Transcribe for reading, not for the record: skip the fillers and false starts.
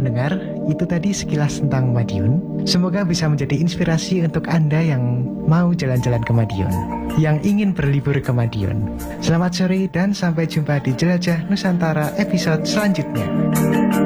pendengar, itu tadi sekilas tentang Madiun. Semoga bisa menjadi inspirasi untuk Anda yang mau jalan-jalan ke Madiun, yang ingin berlibur ke Madiun. Selamat sore dan sampai jumpa di Jelajah Nusantara episode selanjutnya.